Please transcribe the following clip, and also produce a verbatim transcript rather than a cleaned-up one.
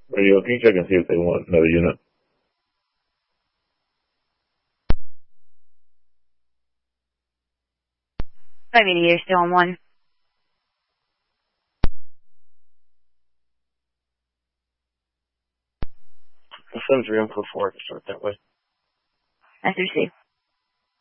Radio, can you check and see if they want another unit? five eighty, you're still on one. seven three one four four, I can start that way. That's received.